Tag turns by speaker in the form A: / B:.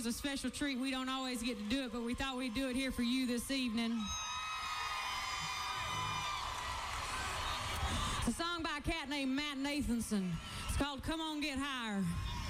A: is a special treat. We don't always get to do it, but we thought we'd do it here for you this evening. It's a song by a cat named Matt Nathanson. It's called Come On Get Higher.